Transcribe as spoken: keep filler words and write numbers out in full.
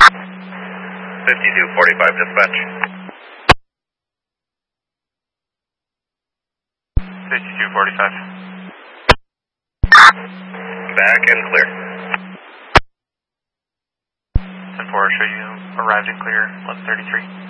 fifty-two forty-five dispatch. fifty-two forty-five. Back and clear. ten four, show you arrived and clear, eleven thirty-three.